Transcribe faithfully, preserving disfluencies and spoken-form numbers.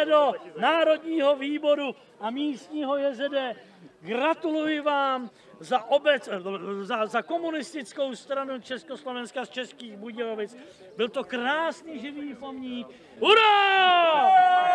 předsedo Národního výboru a místního J Z D, gratuluji vám za, obec, za, za komunistickou stranu Československa z Českých Budějovic. Byl to krásný živý pomník. Hurá!